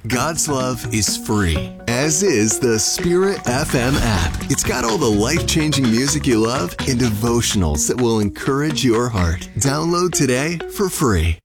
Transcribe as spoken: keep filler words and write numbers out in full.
God's love is free, as is the Spirit F M app. It's got all the life-changing music you love and devotionals that will encourage your heart. Download today for free.